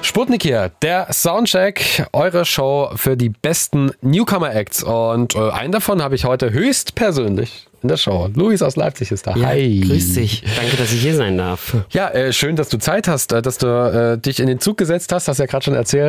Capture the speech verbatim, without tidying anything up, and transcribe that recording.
Sputnik hier, der Soundcheck, eure Show für die besten Newcomer-Acts. Und äh, einen davon habe ich heute höchstpersönlich in der Show. Luis aus Leipzig ist da. Ja, Hi. Grüß dich. Danke, dass ich hier sein darf. Ja, äh, schön, dass du Zeit hast, äh, dass du äh, dich in den Zug gesetzt hast. Hast ja gerade schon erzählt.